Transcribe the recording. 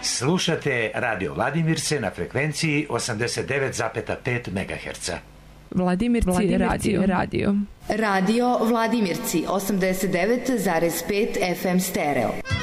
Slušate Radio Vladimirce na frekvenciji 89,5 MHz. Vladimirci radio. Radio Vladimirci 89,5 FM stereo.